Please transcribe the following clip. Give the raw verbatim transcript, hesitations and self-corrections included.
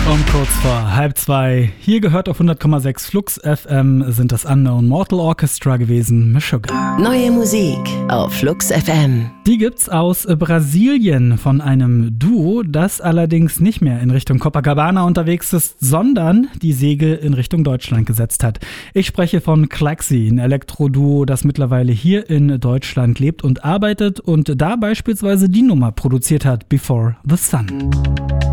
Um kurz vor halb zwei, hier gehört auf hundert Komma sechs Flux F M, sind das Unknown Mortal Orchestra gewesen, Meshuggah. Neue Musik auf Flux F M. Die gibt's aus Brasilien von einem Duo, das allerdings nicht mehr in Richtung Copacabana unterwegs ist, sondern die Segel in Richtung Deutschland gesetzt hat. Ich spreche von Klaxi, ein Elektro-Duo, das mittlerweile hier in Deutschland lebt und arbeitet und da beispielsweise die Nummer produziert hat, Before the Sun.